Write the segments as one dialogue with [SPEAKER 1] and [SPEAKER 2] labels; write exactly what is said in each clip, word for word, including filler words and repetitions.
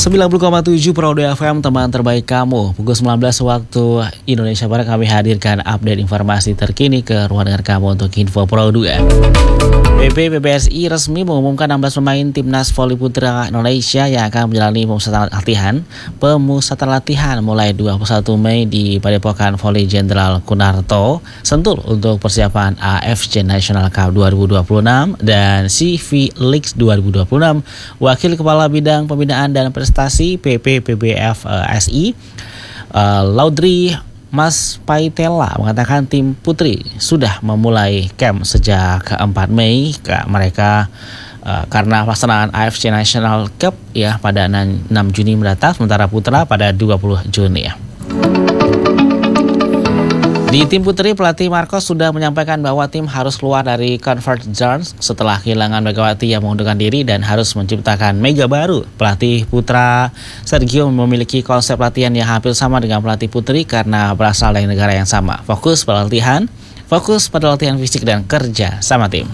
[SPEAKER 1] sembilan puluh koma tujuh Pro dua F M, teman terbaik kamu. Pukul sembilan belas waktu Indonesia Barat kami hadirkan update informasi terkini ke ruang dengar kamu untuk Info Pro dua. P B P B S I resmi mengumumkan enam belas pemain timnas voli putra Indonesia yang akan menjalani pemusatan latihan pemusatan latihan mulai dua puluh satu Mei di Padepokan Voli Jenderal Kunarto Sentul untuk persiapan A F C National Cup dua ribu dua puluh enam dan C V Leagues dua ribu dua puluh enam. Wakil Kepala Bidang Pembinaan dan Prestasi P P P B F S I uh, Laudri Mas Paitela mengatakan tim putri sudah memulai camp sejak empat Mei. Mereka uh, karena pelaksanaan A F C National Cup ya pada enam Juni mendatang, sementara putra pada dua puluh Juni ya. Di tim putri, pelatih Marcos sudah menyampaikan bahwa tim harus keluar dari comfort zone setelah kehilangan Megawati yang mengundurkan diri dan harus menciptakan mega baru. Pelatih putra Sergio memiliki konsep latihan yang hampir sama dengan pelatih putri karena berasal dari negara yang sama. Fokus pada latihan, fokus pada latihan fisik dan kerja sama tim.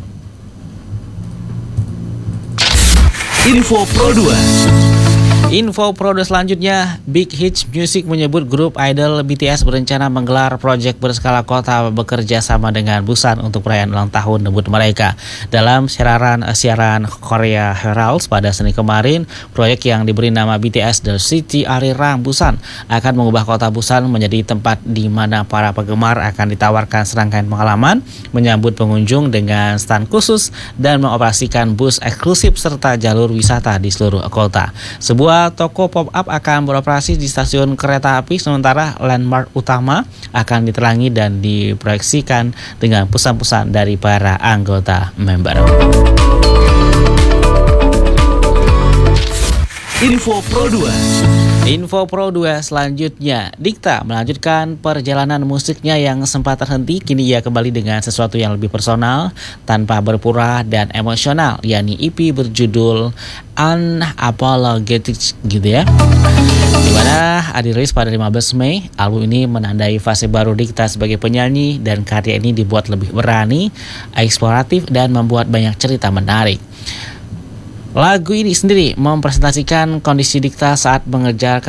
[SPEAKER 2] Info Pro dua.
[SPEAKER 1] Info Pro selanjutnya, Big Hit Music menyebut grup idol B T S berencana menggelar proyek berskala kota bekerja sama dengan Busan untuk perayaan ulang tahun debut mereka. Dalam siaran siaran Korea Herald pada Senin kemarin, proyek yang diberi nama B T S The City Arirang Busan akan mengubah kota Busan menjadi tempat di mana para penggemar akan ditawarkan serangkaian pengalaman, menyambut pengunjung dengan stand khusus dan mengoperasikan bus eksklusif serta jalur wisata di seluruh kota. Sebuah toko pop-up akan beroperasi di stasiun kereta api, sementara landmark utama akan diterangi dan diproyeksikan dengan pesan-pesan dari para anggota member.
[SPEAKER 2] Info Pro dua.
[SPEAKER 1] Info Pro dua selanjutnya, Dikta melanjutkan perjalanan musiknya yang sempat terhenti. Kini ia kembali dengan sesuatu yang lebih personal tanpa berpura dan emosional, yakni E P berjudul Unapologetic gitu ya, dimana dirilis pada lima belas Mei. Album ini menandai fase baru Dikta sebagai penyanyi dan karya ini dibuat lebih berani, eksploratif dan membuat banyak cerita menarik. Lagu ini sendiri mempresentasikan kondisi Dikta saat mengejar